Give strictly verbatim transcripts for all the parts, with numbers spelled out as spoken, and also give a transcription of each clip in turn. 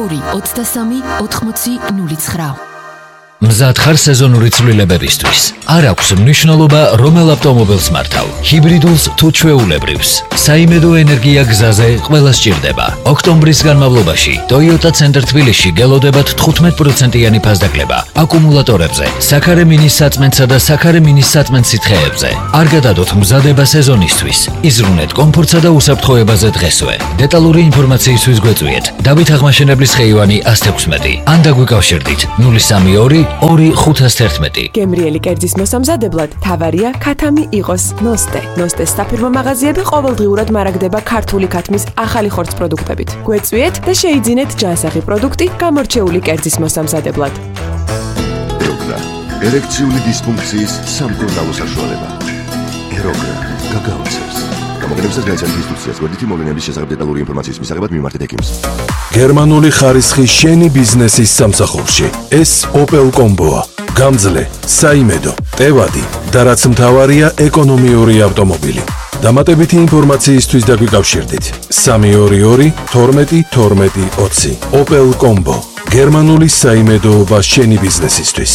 ორი ოცდასამი ოთხმოცი ნული ცხრა. მზად ხარ სეზონური ცვლილებებისთვის. არ აქვს მნიშვნელობა რომელ ავტომობილს მართავ, ჰიბრიდულს თუ ჩვეულებრივს. საიმედო ენერგია გზაზე ყველა სჭირდება. ოქტომბრის განმავლობაში Toyota Center თბილისში გელოდებათ თხუთმეტ პროცენტიანი ფასდაკლება აკუმულატორებზე, საქარე მინის საწმენდსა და საქარე მინის საწმენდ სითხეებზე. არ გადადოთ მზადება სეზონისთვის. იზრუნეთ კომფორტსა და უსაფრთხოებაზე დღესვე. დეტალური ინფორმაციისთვის გვეწვიეთ დავით აღმაშენებლის ხეივანი ათას ექვსმეტი. ან დაგვიკავშირდით ნული სამი ორი ორი ხუთას ერთმეტი. გემრიელი კერძის მოსამზადებლად თავარია ქათამი იყოს ნოსტე. ნოსტეს საფირმო მაღაზიები ყოველდღიურად მარაგდება ქართული ქათმის ახალი ხორცს პროდუქტებით. გვეწვიეთ და შეიძინეთ ჯანსაღი პროდუქტი გამორჩეული კერძის მოსამზადებლად. ეროგრა ერექციული დისფუნქციის სამკურნალო საშუალება. ეროგრა გაგაოცებს. გამოგონებისას გაიცანით ინსტრუქციას, გვერდითი მოვლენების შესახებ დეტალური ინფორმაციის მისაღებად მიმართეთ ექიმს. გერმანული ხარისხი შენი ბიზნესის სამსახურში. ეს Opel Combo-ა. გამძლე, საიმედო, ტევადი და რაც მთავარია ეკონომიური ავტომობილი. დამატებითი ინფორმაციისთვის დაგვიკავშირდით სამი ორი ორი თორმეტი თორმეტი ოცი. Opel Combo. გერმანული საიმედოობა შენი ბიზნესისთვის.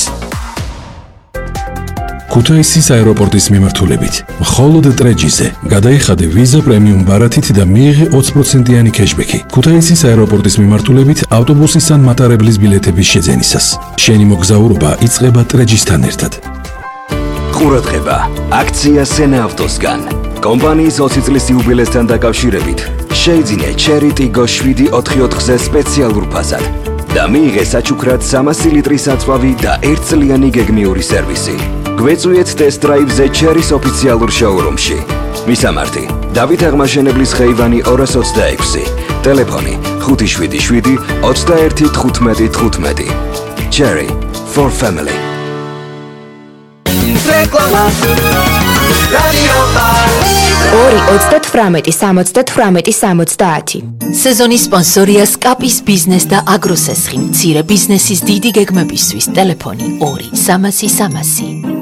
ქუთაისის აეროპორტის მიმართულებით მხოლოდ ტრეჯიზე გადაიხადე ვიზა პრემიუმ ბარათით და მიიღე ოცი პროცენტიანი кэშბექი. ქუთაისის აეროპორტის მიმართულებით ავტობუსის ან მატარებლის ბილეთების შეძენისას. შენი მოგზაურობა იწყება ტრეჯისთან ერთად. ყურადღება! აქცია სენა ავტოსგან. კომპანიის ოცი წლის იუბილესთან დაკავშირებით შეიძინე Cherry Tiggo შვიდი ოთხი ოთხზე სპეციალურ ფასად და მიიღე საჩუქრად სამასი ლიტრის აწვავი და ერთწლიანი გეგმიური სერვისი. გვეწვიეთ ტესტ-დრაივზე Cherry-ს ოფიციალურ შოურუმში. მისამართი: დავით აღმაშენებლის ხეივანი ორას ოცდაექვსი. ტელეფონი: ხუთი შვიდი შვიდი ოცდაერთი თხუთმეტი თხუთმეტი. Cherry for family. ორი ოცდათვრამეტი სამოცდათვრამეტი სამოცდაათი. სეზონის სპონსორია სკაპის ბიზნეს და აგროსესხი. მცირე ბიზნესის დიდი გეგმებისთვის ტელეფონი ორი სამასი სამასი.